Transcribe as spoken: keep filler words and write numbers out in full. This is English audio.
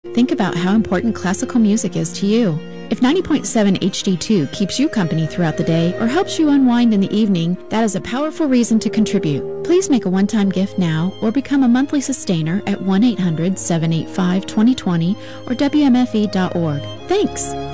Think about how important classical music is to you. If ninety point seven H D two keeps you company throughout the day or helps you unwind in the evening, that is a powerful reason to contribute. Please make a one-time gift now or become a monthly sustainer at one eight hundred seven eight five two zero two zero or W M F E dot org. Thanks!